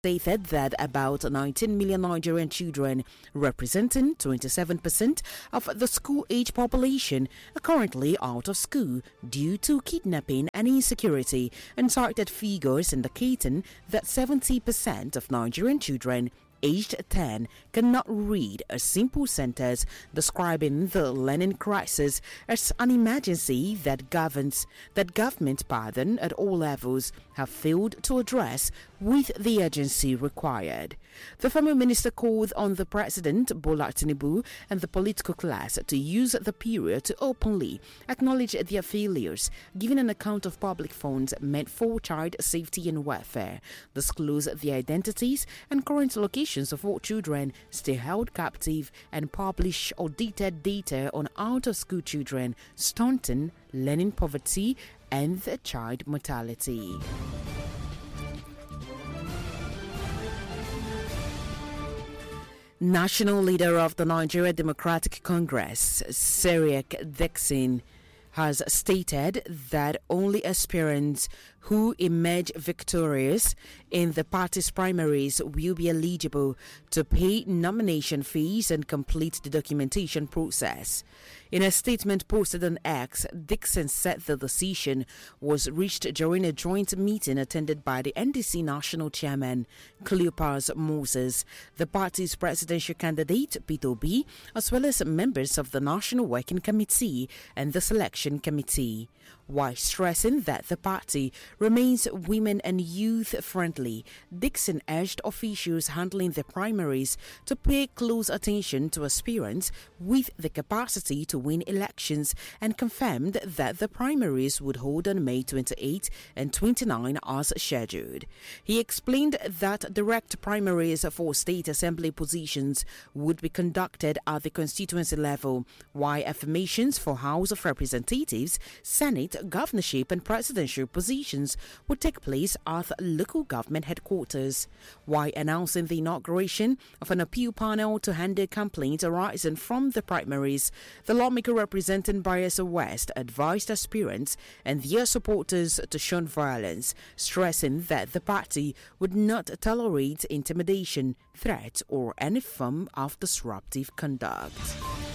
stated that about 19 million Nigerian children, representing 27% of the school-age population, are currently out of school due to kidnapping and insecurity, and cited figures indicating that 70% of Nigerian children aged 10 cannot read a simple sentence, describing the learning crisis as an emergency that government at all levels have failed to address with the urgency required. The former minister called on the President Bola Tinubu and the political class to use the period to openly acknowledge their failures, giving an account of public funds meant for child safety and welfare, disclose the identities and current locations of all children still held captive, and publish audited data on out-of-school children, stunting learning poverty and the child mortality. National leader of the Nigeria Democratic Congress, Seriake Dickson, has stated that only aspirants who emerge victorious in the party's primaries will be eligible to pay nomination fees and complete the documentation process. In a statement posted on X, Dickson said the decision was reached during a joint meeting attended by the NDC National Chairman, Cleopas Moses, the party's presidential candidate, Peter Obi, as well as members of the National Working Committee and the Selection Committee, while stressing that the party remains women and youth friendly. Dickson urged officials handling the primaries to pay close attention to aspirants with the capacity to win elections, and confirmed that the primaries would hold on May 28 and 29 as scheduled. He explained that direct primaries for state assembly positions would be conducted at the constituency level, while affirmations for House of Representatives, Senate, governorship and presidential positions would take place at local government headquarters. While announcing the inauguration of an appeal panel to handle complaints arising from the primaries, the lawmaker representing Bayelsa West advised aspirants and their supporters to shun violence, stressing that the party would not tolerate intimidation, threats or any form of disruptive conduct.